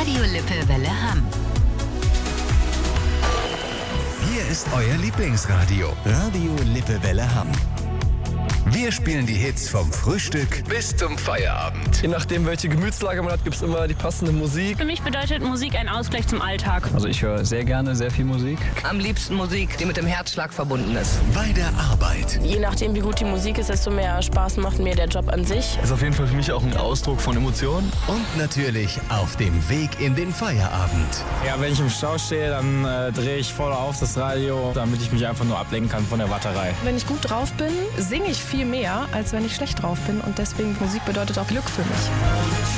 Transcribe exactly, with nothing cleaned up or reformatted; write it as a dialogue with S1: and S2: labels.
S1: Radio Lippe Welle Hamm.
S2: Hier ist euer Lieblingsradio. Radio Lippe Welle Hamm. Wir spielen die Hits vom Frühstück bis zum Feierabend.
S3: Je nachdem, welche Gemütslage man hat, gibt es immer die passende Musik.
S4: Für mich bedeutet Musik ein Ausgleich zum Alltag.
S5: Also ich höre sehr gerne sehr viel Musik.
S6: Am liebsten Musik, die mit dem Herzschlag verbunden ist.
S2: Bei der Arbeit.
S7: Je nachdem, wie gut die Musik ist, desto mehr Spaß macht mir der Job an sich.
S3: Ist auf jeden Fall für mich auch ein Ausdruck von Emotionen.
S2: Und natürlich auf dem Weg in den Feierabend.
S8: Ja, wenn ich im Stau stehe, dann äh, drehe ich voll auf das Radio, damit ich mich einfach nur ablenken kann von der Warterei.
S9: Wenn ich gut drauf bin, singe ich viel mehr, als wenn ich schlecht drauf bin. Und deswegen Musik bedeutet auch Glück für mich.